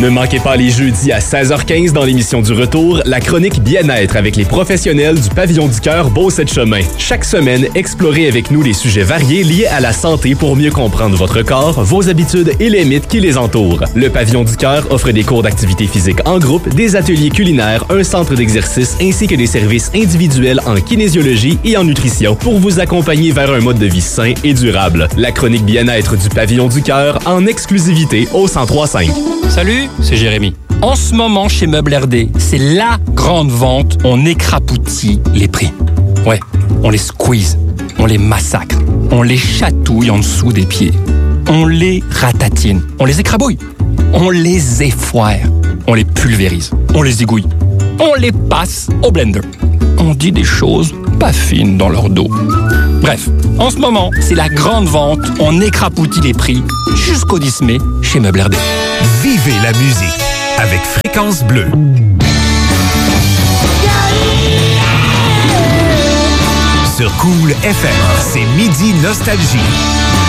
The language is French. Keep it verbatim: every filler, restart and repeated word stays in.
Ne manquez pas les jeudis à seize heures quinze dans l'émission du retour, la chronique Bien-être avec les professionnels du Pavillon du Cœur Beauce-Chemin. Chaque semaine, explorez avec nous les sujets variés liés à la santé pour mieux comprendre votre corps, vos habitudes et les mythes qui les entourent. Le Pavillon du Cœur offre des cours d'activité physique en groupe, des ateliers culinaires, un centre d'exercice ainsi que des services individuels en kinésiologie et en nutrition pour vous accompagner vers un mode de vie sain et durable. La chronique Bien-être du Pavillon du Cœur en exclusivité au cent trois virgule cinq. Salut, c'est Jérémy. En ce moment, chez Meubles R D, c'est la grande vente. On écrapoutit les prix. Ouais, on les squeeze, on les massacre, on les chatouille en dessous des pieds. On les ratatine, on les écrabouille, on les effoire, on les pulvérise, on les égouille, on les passe au blender. On dit des choses pas fines dans leur dos. Bref, en ce moment, c'est la grande vente. On écrapoutit les prix jusqu'au dix mai chez Meubles R D. Vivez la musique avec Fréquence Bleue. Sur Cool F M, c'est Midi Nostalgie.